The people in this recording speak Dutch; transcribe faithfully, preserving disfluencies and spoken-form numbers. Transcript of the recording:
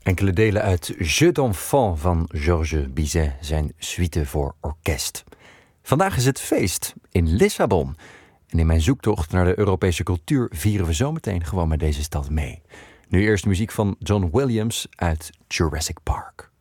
Enkele delen uit Jeux d'enfants van Georges Bizet, zijn suite voor orkest. Vandaag is het feest in Lissabon. En in mijn zoektocht naar de Europese cultuur vieren we zometeen gewoon met deze stad mee. Nu eerst muziek van John Williams uit Jurassic Park.